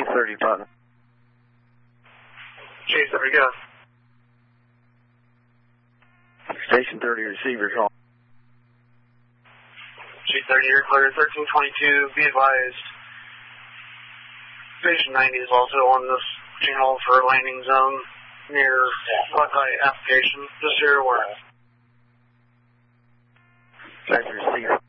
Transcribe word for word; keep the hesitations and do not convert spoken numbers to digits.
thirty button. Chase, there we go. Station thirty receiver call. Chase thirty, you're clear, thirteen twenty-two, be advised. Station ninety is also on this channel for landing zone near Buckeye application. Just so you're aware. Thanks, receiver.